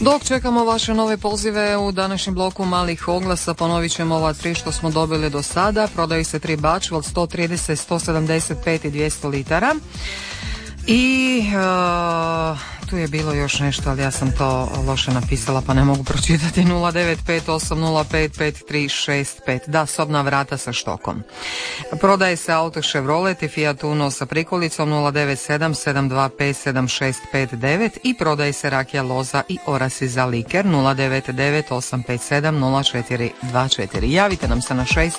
Dok čekamo vaše nove pozive u današnjem bloku malih oglasa, ponovit ćemo ova 3 što smo dobili do sada. Prodaju se 3 bačve od 130, 175 i 200 litara. I tu je bilo još nešto, ali ja sam to loše napisala pa ne mogu pročitati. 0958055365. Da, sobna vrata sa štokom. Prodaje se auto Chevrolet i Fiat Uno sa prikolicom 09772575659 i prodaje se rakija loza i orasi za liker 09985700424. Javite nam se na 6